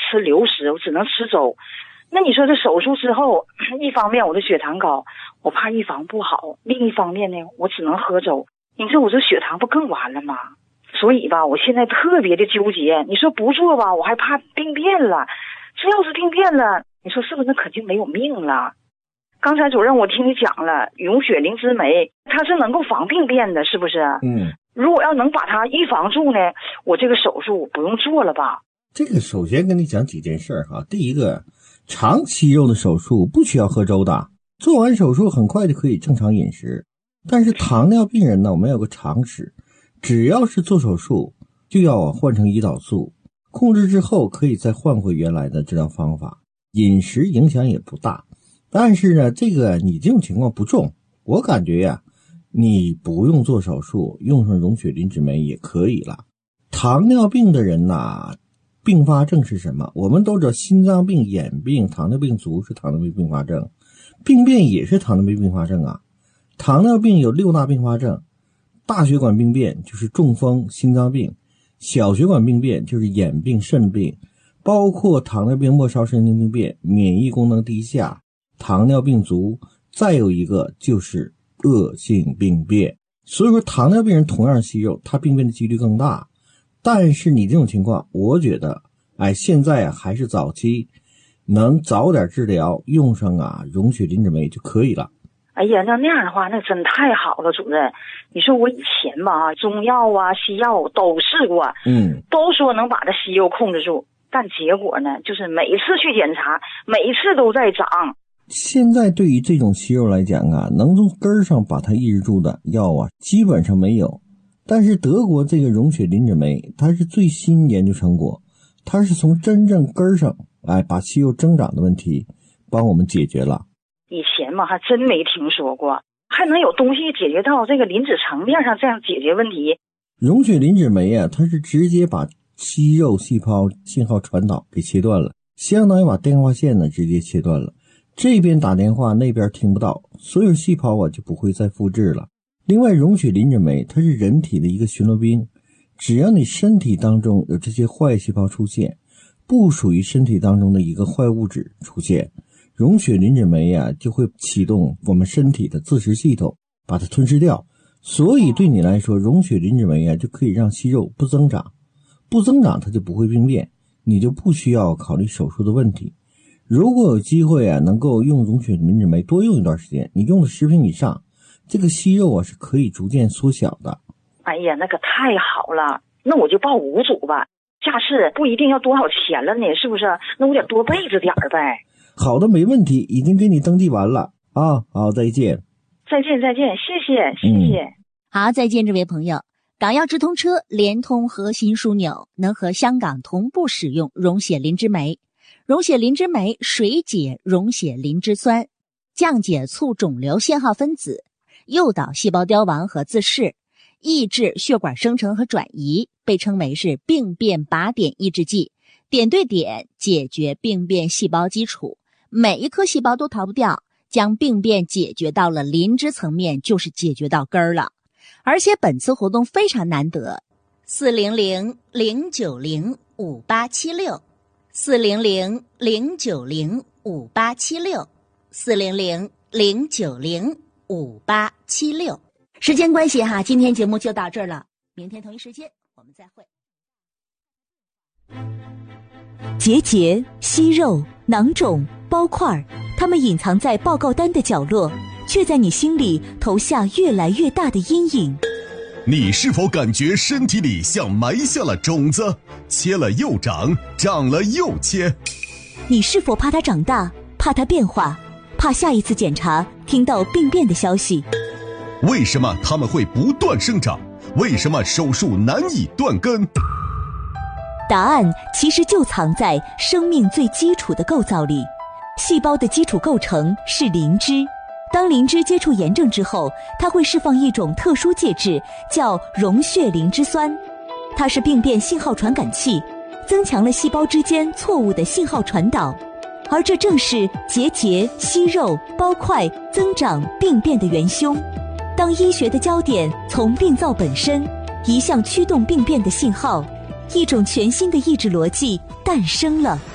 吃流食，我只能吃粥。那你说这手术之后，一方面我的血糖高，我怕预防不好，另一方面呢，我只能喝粥。你说我这血糖不更完了吗？所以吧，我现在特别的纠结。你说不做吧，我还怕病变了。这要是病变了，你说是不是可就没有命了？刚才主任我听你讲了，溶血磷脂酶它是能够防病变的，是不是？如果要能把它预防住呢，我这个手术不用做了吧？ 这个首先跟你讲几件事哈。第一个，长息肉的手术不需要喝粥的，做完手术很快就可以正常饮食。但是糖尿病人呢，我们有个常识，只要是做手术就要换成胰岛素，控制之后可以再换回原来的治疗方法，饮食影响也不大。但是呢，这个你这种情况不重，我感觉呀，你不用做手术，用上溶血磷脂酶也可以了。糖尿病的人呐，并发症是什么？我们都知道心脏病、眼病、糖尿病足是糖尿病并发症，病变也是糖尿病并发症啊。糖尿病有6大并发症，大血管病变就是中风、心脏病，小血管病变就是眼病、肾病，包括糖尿病末梢神经病变、免疫功能低下、糖尿病足，再有一个就是恶性病变。所以说糖尿病人同样息肉，他病变的几率更大。但是你这种情况，我觉得现在还是早期，能早点治疗，用上溶血磷脂酶就可以了。 哎呀，那样的话那真太好了，主任。你说我以前吧，中药西药都试过，都说能把这息肉控制住，但结果呢，就是每一次去检查，每一次都在长。 现在对于这种息肉来讲能从根上把它抑制住的药基本上没有。但是德国这个溶血磷脂酶，它是最新研究成果，它是从真正根上把息肉增长的问题帮我们解决了。 以前嘛还真没听说过，还能有东西解决到这个磷脂层面上这样解决问题。 溶血磷脂酶它是直接把息肉细胞信号传导给切断了，相当于把电话线呢直接切断了，这边打电话那边听不到，所有细胞就不会再复制了。另外，溶血磷脂酶它是人体的一个巡逻兵，只要你身体当中有这些坏细胞出现，不属于身体当中的一个坏物质出现，溶血磷脂酶就会启动我们身体的自食系统，把它吞噬掉。所以对你来说，溶血磷脂酶就可以让息肉不增长，不增长它就不会病变，你就不需要考虑手术的问题。如果有机会能够用溶血磷脂酶多用一段时间，你用了10瓶以上，这个息肉是可以逐渐缩小的。 哎呀，那个太好了，那我就报5组吧。下次不一定要多少钱了呢，是不是？那我得多备着点呗。 好的，没问题，已经给你登记完了啊。好，再见。 再见，谢谢。 好，再见，这位朋友。港药直通车联通核心枢纽，能和香港同步使用溶血磷脂酶。溶血磷脂酶水解溶血磷脂酸，降解促肿瘤信号分子，诱导细胞凋亡和自噬，抑制血管生成和转移，被称为是病变靶点抑制剂，点对点解决病变细胞基础，每一颗细胞都逃不掉，将病变解决到了磷脂层面，就是解决到根儿了。而且本次活动非常难得，400-090-5876 400-090-5876 400-090-5876。时间关系今天节目就到这儿了，明天同一时间我们再会。 结节、息肉、囊肿、包块，它们隐藏在报告单的角落，却在你心里投下越来越大的阴影。 你是否感觉身体里像埋下了种子，切了又长，长了又切？ 你是否怕它长大，怕它变化，怕下一次检查听到病变的消息？ 为什么它们会不断生长？为什么手术难以断根？ 答案其实就藏在生命最基础的构造里。细胞的基础构成是磷脂，当磷脂接触炎症之后，它会释放一种特殊介质，叫溶血磷脂酸。它是病变信号传感器，增强了细胞之间错误的信号传导，而这正是结节、息肉、包块、增长、病变的元凶。当医学的焦点从病灶本身移向驱动病变的信号，一种全新的抑制逻辑诞生了。